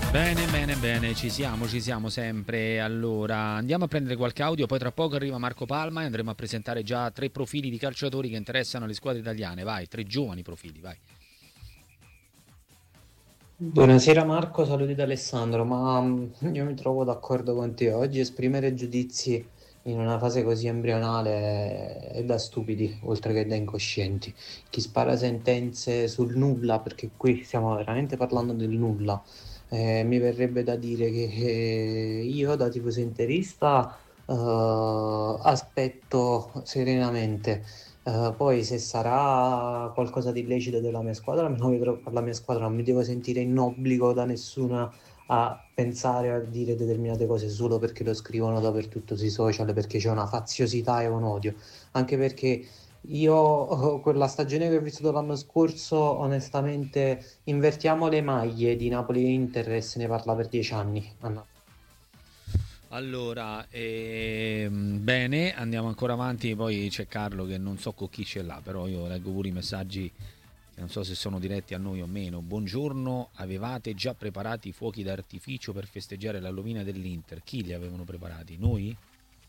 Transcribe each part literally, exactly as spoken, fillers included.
Bene, bene, bene, ci siamo, ci siamo sempre. Allora, andiamo a prendere qualche audio, poi tra poco arriva Marco Palma e andremo a presentare già tre profili di calciatori che interessano le squadre italiane. Vai, tre giovani profili, vai. Buonasera Marco, saluti da Alessandro, ma mm, io mi trovo d'accordo con te. Oggi esprimere giudizi in una fase così embrionale è da stupidi, oltre che da incoscienti. Chi spara sentenze sul nulla, perché qui stiamo veramente parlando del nulla, eh, mi verrebbe da dire che eh, io da tifoso interista eh, aspetto serenamente. Eh, poi se sarà qualcosa di illecito della mia squadra, me lo vedrò per la mia squadra, non mi devo sentire in obbligo da nessuna a pensare a dire determinate cose solo perché lo scrivono dappertutto sui social, perché c'è una faziosità e un odio. Anche perché io, oh, quella stagione che ho vissuto l'anno scorso, onestamente, invertiamo le maglie di Napoli e Inter e se ne parla per dieci anni. Anna. Allora, ehm, bene, andiamo ancora avanti, poi c'è Carlo che non so con chi ce l'ha, però io leggo pure i messaggi che non so se sono diretti a noi o meno. Buongiorno, avevate già preparati i fuochi d'artificio per festeggiare la rovina dell'Inter? Chi li avevano preparati? Noi?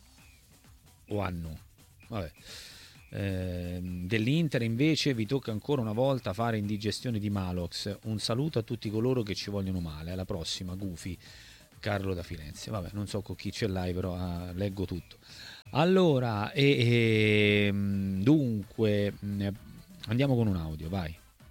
O hanno? Vabbè. Eh, dell'Inter invece vi tocca ancora una volta fare indigestione di Malox. Un saluto a tutti coloro che ci vogliono male. Alla prossima, Gufi. Carlo da Firenze. Vabbè, non so con chi ce l'hai, però ah, leggo tutto. Allora, e, e, dunque, mh, andiamo con un audio, vai.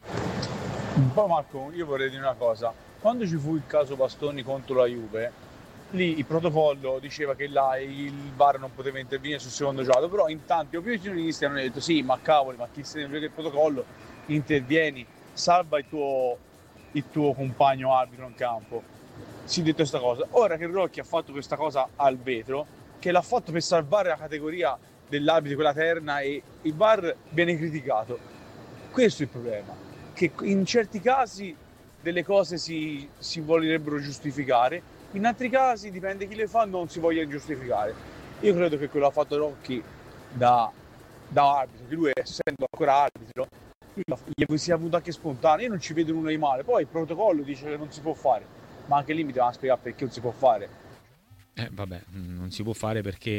Poi Marco, io vorrei dire una cosa. Quando ci fu il caso Bastoni contro la Juve, lì il protocollo diceva che là il V A R non poteva intervenire sul secondo gioco, però in tanti opinionisti hanno detto sì, ma cavoli, ma chi se ne frega il protocollo, intervieni, salva il tuo, il tuo compagno arbitro in campo. Si è detto questa cosa. Ora che Rocchi ha fatto questa cosa al vetro, che l'ha fatto per salvare la categoria dell'arbitro, quella terna, e il V A R viene criticato. Questo è il problema, che in certi casi delle cose si, si volerebbero giustificare, in altri casi, dipende chi le fa, non si voglia giustificare. Io credo che quello che ha fatto Rocchi da, da arbitro, che lui essendo ancora arbitro, gli sia avuto anche spontaneo, io non ci vedo nulla di male. Poi il protocollo dice che non si può fare, ma anche lì mi devono spiegare perché non si può fare. Eh, vabbè, non si può fare perché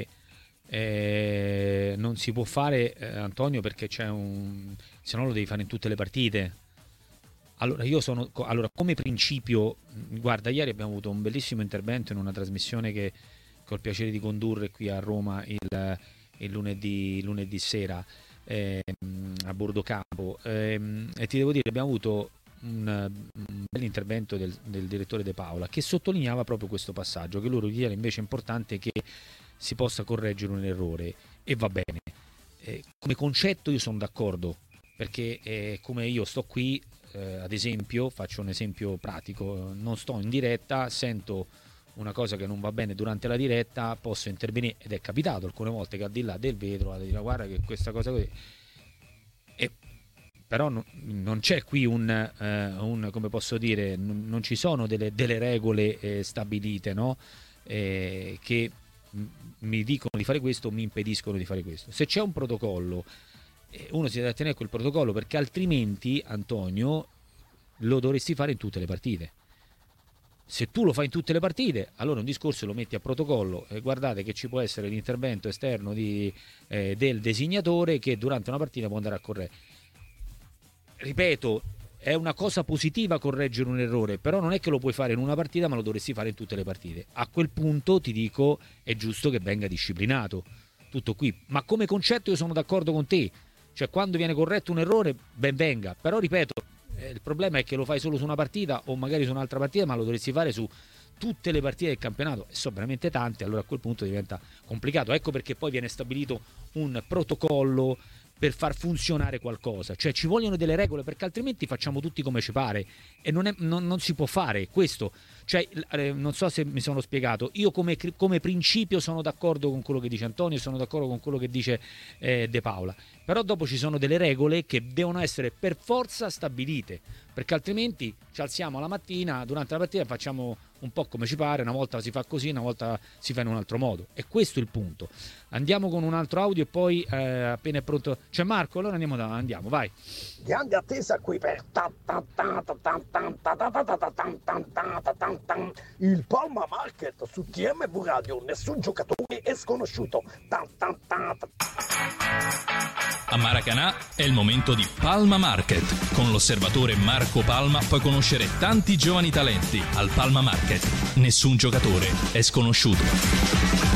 eh, non si può fare, eh, Antonio, perché c'è un... se no lo devi fare in tutte le partite. Allora, io sono... Allora, come principio, guarda, ieri abbiamo avuto un bellissimo intervento in una trasmissione che, che ho il piacere di condurre qui a Roma il, il lunedì, lunedì sera eh, a Bordo Campo. Ehm, e ti devo dire, abbiamo avuto un, un bel intervento del, del direttore De Paola che sottolineava proprio questo passaggio, che loro ritiene invece importante che si possa correggere un errore, e va bene. Eh, come concetto io sono d'accordo, perché eh, come io sto qui, eh, ad esempio, faccio un esempio pratico, non sto in diretta, sento una cosa che non va bene durante la diretta, posso intervenire, ed è capitato alcune volte che al di là del vetro a dire guarda che questa cosa così, e però no, non c'è qui un, eh, un, come posso dire, non, non ci sono delle, delle regole eh, stabilite, no? Eh, che m- mi dicono di fare questo o mi impediscono di fare questo. Se c'è un protocollo, eh, uno si deve tenere quel protocollo, perché altrimenti, Antonio, lo dovresti fare in tutte le partite. Se tu lo fai in tutte le partite, allora un discorso lo metti a protocollo e guardate che ci può essere l'intervento esterno di, eh, del designatore che durante una partita può andare a correggere. Ripeto, è una cosa positiva correggere un errore, però non è che lo puoi fare in una partita, ma lo dovresti fare in tutte le partite. A quel punto ti dico è giusto che venga disciplinato. Tutto qui. Ma come concetto io sono d'accordo con te. Cioè, quando viene corretto un errore, ben venga. Però ripeto, eh, il problema è che lo fai solo su una partita o magari su un'altra partita, ma lo dovresti fare su tutte le partite del campionato, e sono veramente tante, allora a quel punto diventa complicato. Ecco perché poi viene stabilito un protocollo per far funzionare qualcosa, cioè ci vogliono delle regole, perché altrimenti facciamo tutti come ci pare, e non, è, non, non si può fare questo. Cioè, eh, non so se mi sono spiegato, io come, come principio sono d'accordo con quello che dice Antonio, sono d'accordo con quello che dice eh, De Paola, però dopo ci sono delle regole che devono essere per forza stabilite, perché altrimenti ci alziamo la mattina durante la partita e facciamo un po' come ci pare, una volta si fa così, una volta si fa in un altro modo, e questo è il punto. Andiamo con un altro audio e poi eh, appena è pronto c'è Marco, allora andiamo, da, andiamo, vai. Grande attesa qui per tan tan. Il Palma Market su T M V Radio, nessun giocatore è sconosciuto. Tan tan tan. A Maracanã è il momento di Palma Market. Con l'osservatore Marco Palma puoi conoscere tanti giovani talenti. Al Palma Market nessun giocatore è sconosciuto.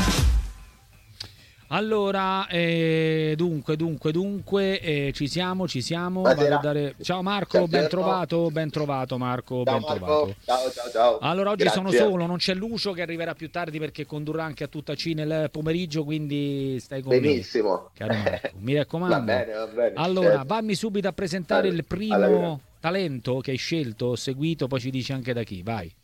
Allora, eh, dunque, dunque, dunque, eh, ci siamo, ci siamo. Vado a dare... Ciao Marco, ciao, ben trovato, ben trovato Marco, ciao, ben Marco. trovato. Ciao, ciao, ciao. Allora, oggi Grazie. sono solo, non c'è Lucio che arriverà più tardi perché condurrà anche a tutta C nel pomeriggio, quindi stai con Benissimo. me. Caro Marco, mi raccomando. Va bene, va bene. Allora, certo. Vammi subito a presentare allora, il primo allora. talento che hai scelto, seguito, poi ci dici anche da chi, vai.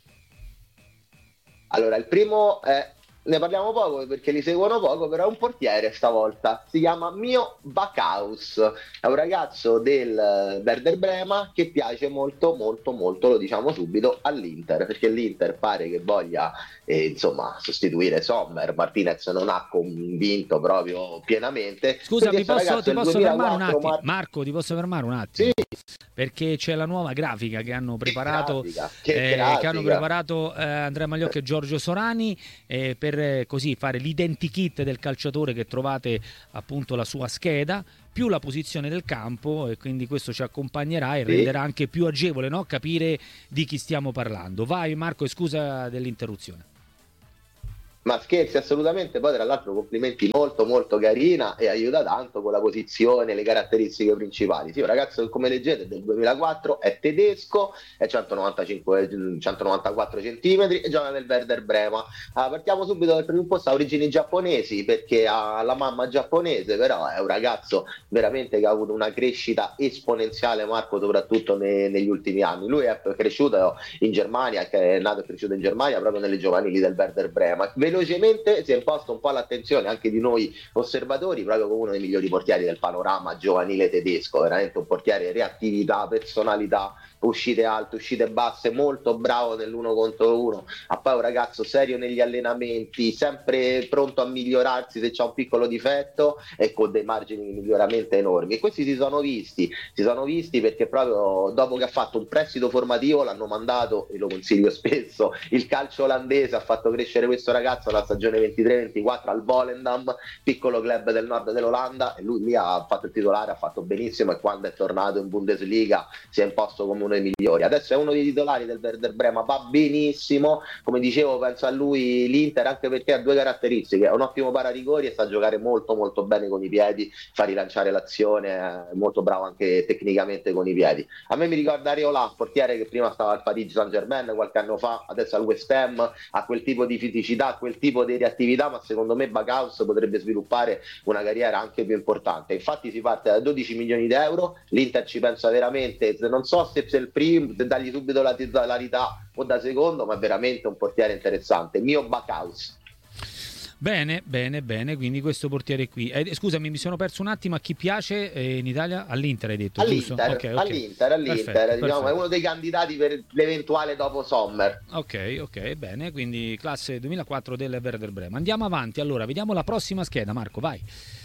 Allora, il primo è... Ne parliamo poco perché li seguono poco, però è un portiere stavolta. Si chiama Mio Backhaus. È un ragazzo del Werder Brema che piace molto, molto, molto, lo diciamo subito, all'Inter. Perché l'Inter pare che voglia eh, insomma sostituire Sommer. Martinez non ha convinto proprio pienamente. Scusa, ti posso, ti posso fermare un attimo? Mar- Marco, ti posso fermare un attimo? Sì. Perché c'è la nuova grafica che hanno preparato, che grafica, che eh, grafica. che hanno preparato eh, Andrea Magliocchi e Giorgio Sorani eh, per eh, così fare l'identikit del calciatore, che trovate appunto la sua scheda più la posizione del campo, e quindi questo ci accompagnerà e sì. renderà anche più agevole, no? Capire di chi stiamo parlando. Vai Marco, e scusa dell'interruzione. Ma scherzi, assolutamente. Poi tra l'altro complimenti, molto molto carina e aiuta tanto con la posizione, le caratteristiche principali. Sì, un ragazzo che, come leggete, è del duemilaquattro, è tedesco, è centonovantacinque centonovantaquattro centimetri e gioca nel Werder Brema. Ah, partiamo subito dal primo posto, ha origini giapponesi perché ha la mamma giapponese, però è un ragazzo veramente che ha avuto una crescita esponenziale, Marco, soprattutto ne, negli ultimi anni. Lui è cresciuto in Germania, che è nato e cresciuto in Germania proprio nelle giovanili del Werder Brema. Velocemente si è imposto un po' l'attenzione anche di noi osservatori, proprio come uno dei migliori portieri del panorama giovanile tedesco, veramente un portiere reattività, personalità, uscite alte, uscite basse, molto bravo nell'uno contro uno, ha poi un ragazzo serio negli allenamenti, sempre pronto a migliorarsi se c'è un piccolo difetto e con dei margini di miglioramento enormi. E questi si sono visti, si sono visti perché proprio dopo che ha fatto un prestito formativo l'hanno mandato, e lo consiglio spesso, il calcio olandese ha fatto crescere questo ragazzo la stagione ventitré ventiquattro al Volendam, piccolo club del nord dell'Olanda, e lui lì ha fatto il titolare, ha fatto benissimo, e quando è tornato in Bundesliga si è imposto come uno dei migliori. Adesso è uno dei titolari del Werder Brema, va benissimo, come dicevo penso a lui l'Inter anche perché ha due caratteristiche: è un ottimo pararigori e sa giocare molto molto bene con i piedi, fa rilanciare l'azione, è molto bravo anche tecnicamente con i piedi. A me mi ricorda Areola, portiere che prima stava al Paris Saint-Germain qualche anno fa, adesso al West Ham, ha quel tipo di fisicità, quel tipo di reattività, ma secondo me Backhaus potrebbe sviluppare una carriera anche più importante. Infatti si parte da dodici milioni di euro, l'Inter ci pensa veramente, non so se il primo, se dargli subito la titolarità o da secondo, ma è veramente un portiere interessante. Mio Backhaus. Bene, bene, bene, quindi questo portiere qui. Eh, scusami, mi sono perso un attimo, a chi piace eh, in Italia? All'Inter hai detto, all'Inter, giusto? Okay, okay. all'Inter, all'Inter, perfetto, diciamo, perfetto. È uno dei candidati per l'eventuale dopo Sommer. Ok, ok, bene, quindi classe duemilaquattro del Werder Brema. Andiamo avanti, allora, vediamo la prossima scheda, Marco, vai.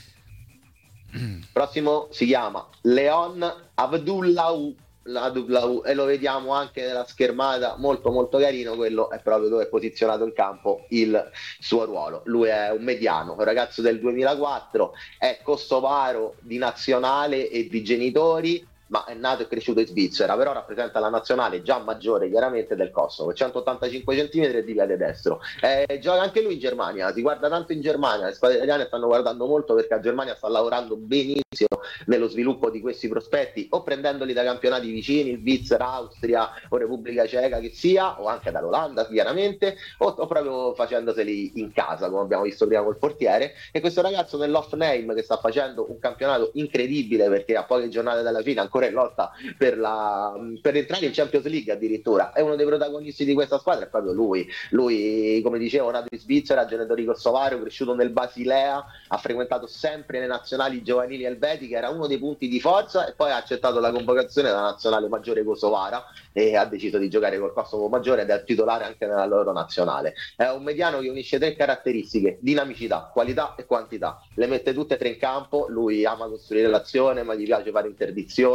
Prossimo si chiama Leon Abdullahu, la W, e lo vediamo anche nella schermata, molto molto carino. Quello è proprio dove è posizionato in campo il suo ruolo. Lui è un mediano, un ragazzo del duemilaquattro, è kosovaro di nazionale e di genitori, ma è nato e cresciuto in Svizzera, però rappresenta la nazionale già maggiore chiaramente del Kosovo, centottantacinque centimetri e di piede destro. Eh, gioca anche lui in Germania, si guarda tanto in Germania, le squadre italiane stanno guardando molto perché la Germania sta lavorando benissimo nello sviluppo di questi prospetti, o prendendoli da campionati vicini, Svizzera, Austria o Repubblica Ceca che sia, o anche dall'Olanda chiaramente, o, o proprio facendoseli in casa, come abbiamo visto prima col portiere. E questo ragazzo nell'Hoffenheim, che sta facendo un campionato incredibile perché a poche giornate dalla fine ancora in lotta per, la, per entrare in Champions League, addirittura è uno dei protagonisti di questa squadra, è proprio lui. Lui, come dicevo, nato in Svizzera, genitori kosovari, cresciuto nel Basilea, ha frequentato sempre le nazionali giovanili elvetiche, era uno dei punti di forza, e poi ha accettato la convocazione della nazionale maggiore kosovara e ha deciso di giocare col Kosovo maggiore ed è titolare anche nella loro nazionale. È un mediano che unisce tre caratteristiche: dinamicità, qualità e quantità, le mette tutte e tre in campo. Lui ama costruire l'azione, ma gli piace fare interdizione,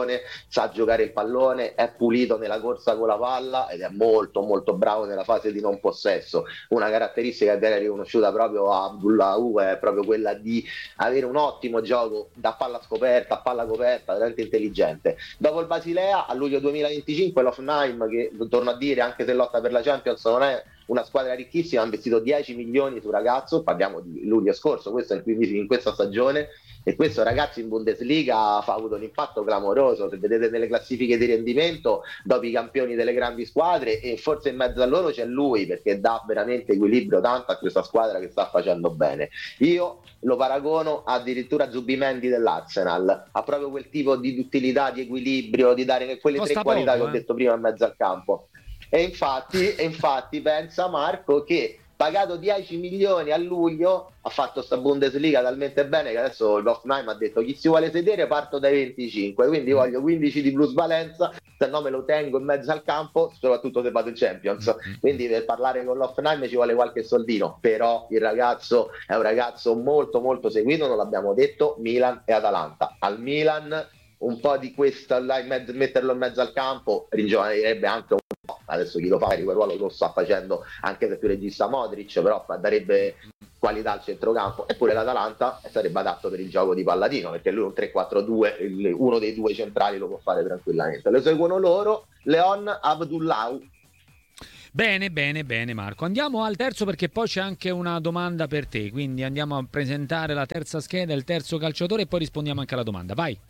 pallone, sa giocare il pallone, è pulito nella corsa con la palla ed è molto molto bravo nella fase di non possesso. Una caratteristica che viene riconosciuta proprio a Abdullahi è proprio quella di avere un ottimo gioco da palla scoperta a palla coperta, veramente intelligente. Dopo il Basilea, a luglio duemilaventicinque l'Hoffenheim, che torno a dire, anche se lotta per la Champions non è una squadra ricchissima, ha investito dieci milioni su ragazzo, parliamo di luglio scorso, questo è il quindici in questa stagione, e questo ragazzo in Bundesliga ha avuto un impatto clamoroso. Se vedete nelle classifiche di rendimento, dopo i campioni delle grandi squadre, e forse in mezzo a loro c'è lui, perché dà veramente equilibrio tanto a questa squadra che sta facendo bene. Io lo paragono addirittura a Zubimendi dell'Arsenal, ha proprio quel tipo di utilità, di equilibrio, di dare quelle Costa tre qualità poco, che ho eh. detto prima in mezzo al campo. E infatti, e infatti pensa Marco che pagato dieci milioni a luglio ha fatto sta Bundesliga talmente bene che adesso il Hoffenheim ha detto: chi si vuole sedere parto dai venticinque, quindi voglio quindici di plusvalenza, se no me lo tengo in mezzo al campo, soprattutto se vado in Champions. Quindi per parlare con l'Hoffenheim ci vuole qualche soldino, però il ragazzo è un ragazzo molto molto seguito, non l'abbiamo detto, Milan e Atalanta. Al Milan un po' di questo là in mezzo, metterlo in mezzo al campo ringiovanirebbe anche un po'. Adesso chi lo fa, quel ruolo lo sta facendo anche se più regista Modric, però darebbe qualità al centrocampo. Eppure l'Atalanta sarebbe adatto per il gioco di Palladino, perché lui un tre quattro due, uno dei due centrali lo può fare tranquillamente. Lo seguono loro, Leon Abdullahi. Bene, bene, bene Marco. Andiamo al terzo, perché poi c'è anche una domanda per te, quindi andiamo a presentare la terza scheda, il terzo calciatore, e poi rispondiamo anche alla domanda. Vai.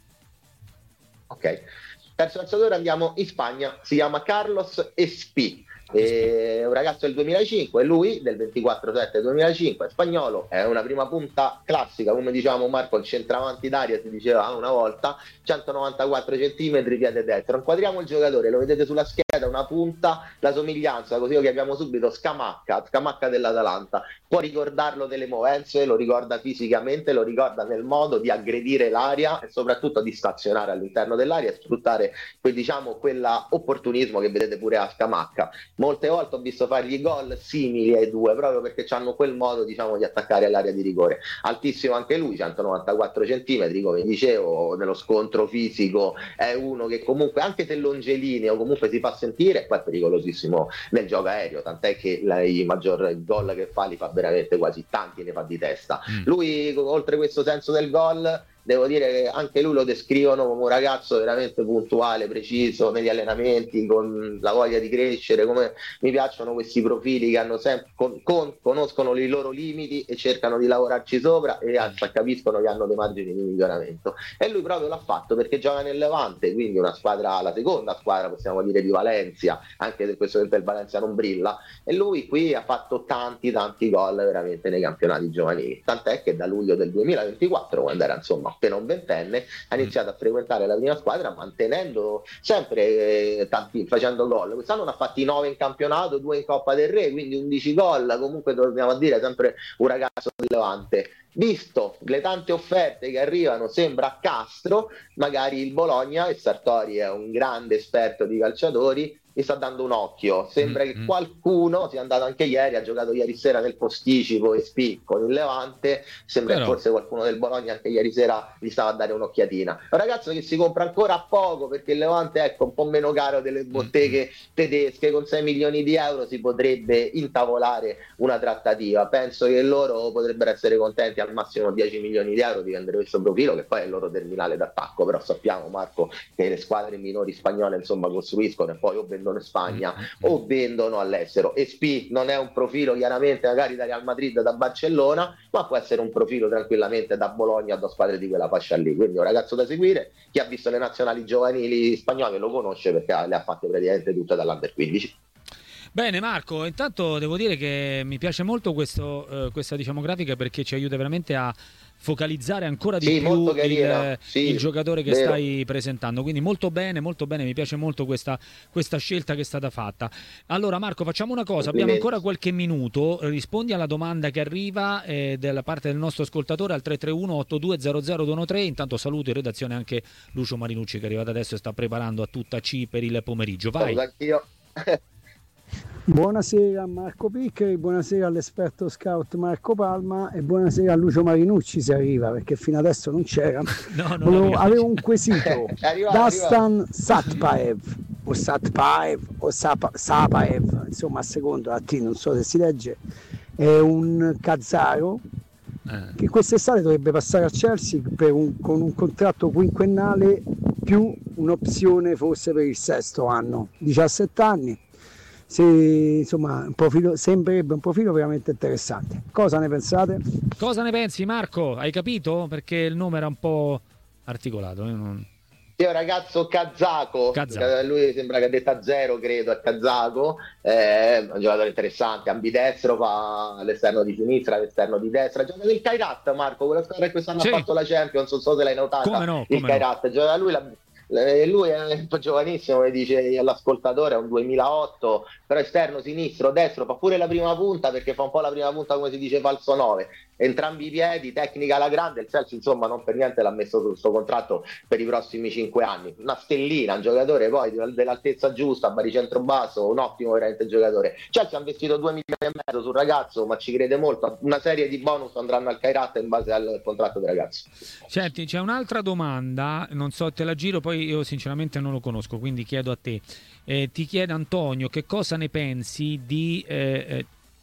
Ok, terzo calciatore, andiamo in Spagna, si chiama Carlos Espí, è un ragazzo del duemilacinque, lui del ventiquattro sette duemilacinque, spagnolo, è una prima punta classica, come diciamo Marco, il centravanti d'aria si diceva una volta, centonovantaquattro centimetri, piede destro. Inquadriamo il giocatore, lo vedete sulla scheda, una punta, la somiglianza, così lo chiamiamo subito, Scamacca, Scamacca dell'Atalanta. Può ricordarlo delle movenze, lo ricorda fisicamente, lo ricorda nel modo di aggredire l'aria e soprattutto di stazionare all'interno dell'aria e sfruttare quel, diciamo, quella opportunismo che vedete pure a Scamacca. Molte volte ho visto fargli gol simili ai due, proprio perché hanno quel modo, diciamo, di attaccare all'area di rigore. Altissimo anche lui, centonovantaquattro centimetri, come dicevo, nello scontro fisico è uno che comunque, anche se longelineo, comunque si fa sentire, poi è pericolosissimo nel gioco aereo, tant'è che la, i maggior gol che fa li fa veramente quasi tanti, ne fa di testa. Mm. Lui, oltre questo senso del gol, devo dire che anche lui lo descrivono come un ragazzo veramente puntuale, preciso negli allenamenti, con la voglia di crescere. Come mi piacciono questi profili che hanno sempre con, con, conoscono i loro limiti e cercano di lavorarci sopra e anzi, capiscono che hanno dei margini di miglioramento. E lui proprio l'ha fatto, perché gioca nel Levante, quindi una squadra, la seconda squadra possiamo dire di Valencia, anche se questo momento il Valencia non brilla, e lui qui ha fatto tanti tanti gol veramente nei campionati giovanili, tant'è che da luglio del duemilaventiquattro, quando era insomma appena un ventenne, ha iniziato a frequentare la prima squadra, mantenendo sempre eh, tanti, facendo gol. Quest'anno ne ha fatti nove in campionato, due in Coppa del Re, quindi undici gol. Comunque dobbiamo dire sempre un ragazzo di Levante. Visto le tante offerte che arrivano, sembra a Castro, magari il Bologna, e Sartori è un grande esperto di calciatori, gli sta dando un occhio. Sembra mm-hmm. che qualcuno sia andato anche ieri, ha giocato ieri sera nel posticipo Espí con il Levante, sembra Però... che forse qualcuno del Bologna anche ieri sera gli stava a dare un'occhiatina. È un ragazzo che si compra ancora poco, perché il Levante, ecco, un po' meno caro delle botteghe mm-hmm. tedesche, con sei milioni di euro si potrebbe intavolare una trattativa. Penso che loro potrebbero essere contenti al massimo dieci milioni di euro di vendere questo profilo, che poi è il loro terminale d'attacco. Però sappiamo, Marco, che le squadre minori spagnole insomma costruiscono e poi o vendono in Spagna o vendono all'estero. Espí non è un profilo chiaramente magari da Real Madrid, da Barcellona, ma può essere un profilo tranquillamente da Bologna, da squadre di quella fascia lì. Quindi è un ragazzo da seguire. Chi ha visto le nazionali giovanili spagnole lo conosce, perché le ha fatte praticamente tutte dall'Under quindici. Bene Marco, intanto devo dire che mi piace molto questo, eh, questa diciamo grafica, perché ci aiuta veramente a focalizzare ancora di sì, più il, sì, il giocatore che vero. stai presentando, quindi molto bene, molto bene, mi piace molto questa, questa scelta che è stata fatta. Allora Marco, facciamo una cosa, abbiamo ancora qualche minuto, rispondi alla domanda che arriva eh, dalla parte del nostro ascoltatore al tre tre uno otto due zero zero due uno tre. Intanto saluto in redazione anche Lucio Marinucci, che è arrivato adesso e sta preparando a tutta C per il pomeriggio. Vai. Anch'io. Buonasera a Marco Piccoli, buonasera all'esperto scout Marco Palma e buonasera a Lucio Marinucci se arriva, perché fino adesso non c'era. No, non Volevo, arriva. avevo un quesito. Arriva, Dastan Satpaev o Satpaev o Sapa- Sapaev, insomma a secondo a T, non so se si legge, è un kazaro Eh. che quest'estate dovrebbe passare a Chelsea per un- con un contratto quinquennale più un'opzione forse per il sesto anno, diciassette anni. Se, insomma, un profilo, sembrerebbe un profilo veramente interessante. Cosa ne pensate? Cosa ne pensi, Marco? Hai capito? Perché il nome era un po' articolato. eh, non- Sì, è un ragazzo kazako, Kazako. lui sembra che ha detta zero, credo, è kazako, è un giocatore interessante, ambidestro, fa all'esterno di sinistra, all'esterno di destra, gioca del Kairat, Marco, quella squadra che quest'anno Sì. ha fatto la Champions, non so se l'hai notata, Come no, il come no. Kairat, gioca lui, la- eh, lui è giovanissimo, come dice l'ascoltatore, è un duemilaotto, però esterno, sinistro, destro, fa pure la prima punta perché fa un po' la prima punta come si dice falso nove, entrambi i piedi, tecnica alla grande, il Chelsea insomma non per niente l'ha messo su questo contratto per i prossimi cinque anni, una stellina, un giocatore poi dell'altezza giusta, baricentro basso, un ottimo veramente giocatore. Chelsea ha investito due milioni e mezzo sul ragazzo, ma ci crede molto, una serie di bonus andranno al Kairat in base al contratto del ragazzo. Senti, c'è un'altra domanda, non so, te la giro, poi io sinceramente non lo conosco, quindi chiedo a te. Eh, ti chiede Antonio che cosa ne pensi di eh, eh,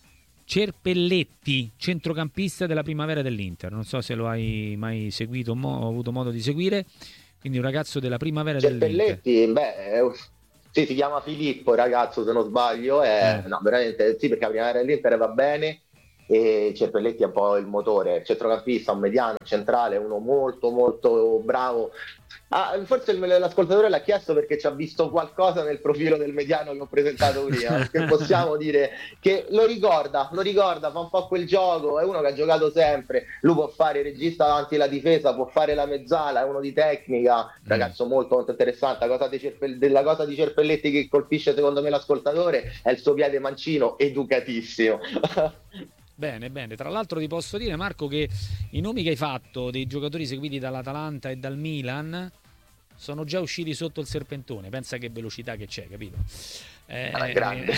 Cerpelletti, centrocampista della primavera dell'Inter. Non so se lo hai mai seguito mo, ho avuto modo di seguire, quindi un ragazzo della primavera dell'Inter. Cerpelletti, beh, è un- sì, si chiama Filippo il ragazzo se non sbaglio, è, Eh. no, veramente sì, perché la primavera dell'Inter va bene e Cerpelletti è un po' il motore, centrocampista, un mediano, centrale, uno molto molto bravo. Ah, forse il- l'ascoltatore l'ha chiesto perché ci ha visto qualcosa nel profilo del mediano che ho presentato prima, perché possiamo dire che lo ricorda, lo ricorda, fa un po' quel gioco, è uno che ha giocato sempre, lui può fare il regista davanti alla difesa, può fare la mezzala, è uno di tecnica, ragazzo molto molto interessante. La cosa di, Cerpe- della cosa di Cerpelletti che colpisce secondo me l'ascoltatore è il suo piede mancino, educatissimo. Bene, bene. Tra l'altro ti posso dire, Marco, che i nomi che hai fatto dei giocatori seguiti dall'Atalanta e dal Milan sono già usciti sotto il serpentone. Pensa che velocità che c'è, capito? Eh, Ah, grande.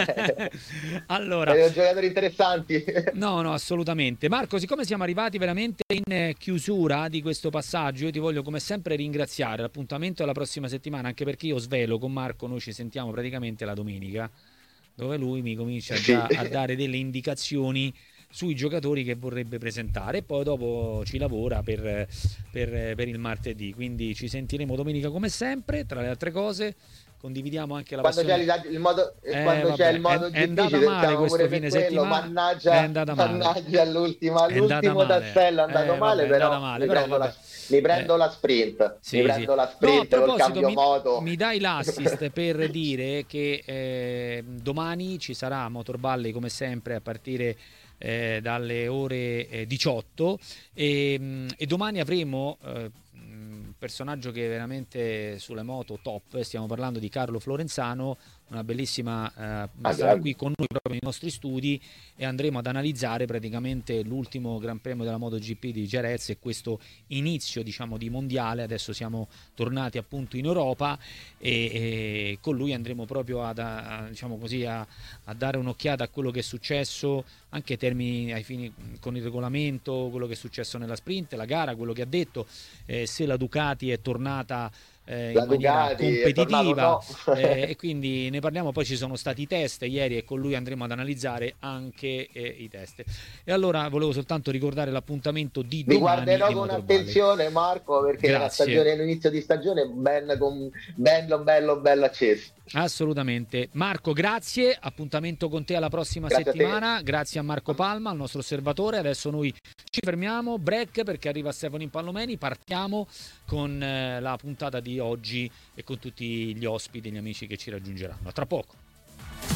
allora, Sono giocatori interessanti. no, no, assolutamente. Marco, siccome siamo arrivati veramente in eh, chiusura di questo passaggio, io ti voglio come sempre ringraziare. L'appuntamento è la prossima settimana, anche perché io svelo con Marco, noi ci sentiamo praticamente la domenica, dove lui mi comincia già Sì. a dare delle indicazioni sui giocatori che vorrebbe presentare e poi dopo ci lavora per, per, per il martedì, quindi ci sentiremo domenica come sempre. Tra le altre cose condividiamo anche la Quando c'è passione. il, il modo, Eh, quando vabbè, c'è il modo è- è G P andata ci male sentiamo questo pure per fine quello, settimana, mannaggia, è andata male. mannaggia all'ultima, È andata l'ultimo male. tassello è andato Eh, male, vabbè, è però, andata male, mi, però prendo vabbè. la, mi prendo Eh, la sprint, sì, mi sì. prendo la No, a sprint col proposito, cambio mi, moto. mi dai l'assist per dire che eh, domani ci sarà Motorballey come sempre a partire eh, dalle ore eh, diciotto e, mh, e domani avremo eh, un personaggio che è veramente sulle moto top, stiamo parlando di Carlo Florenzano, una bellissima eh, sarà grande. qui con noi proprio nei nostri studi e andremo ad analizzare praticamente l'ultimo Gran Premio della MotoGP di Jerez e questo inizio diciamo di mondiale. Adesso siamo tornati appunto in Europa e, e con lui andremo proprio ad, a, diciamo così, a, a dare un'occhiata a quello che è successo anche ai termini ai fini con il regolamento, quello che è successo nella sprint, la gara, quello che ha detto, eh, se la Ducati è tornata eh, La in maniera Ducati è competitiva tornato, no. eh, e quindi ne parliamo. Poi ci sono stati i test ieri e con lui andremo ad analizzare anche eh, i test. E allora volevo soltanto ricordare l'appuntamento di Vi domani guarderò di con Motorballey. attenzione, Marco, perché la Grazie. stagione, l'inizio di stagione ben, con, bello bello bello acceso. Assolutamente. Marco, grazie, appuntamento con te alla prossima Grazie a te. settimana, grazie a Marco Palma, al nostro osservatore. Adesso noi ci fermiamo, break perché arriva Stefano Impallomeni, partiamo con eh, la puntata di oggi e con tutti gli ospiti e gli amici che ci raggiungeranno. A tra poco.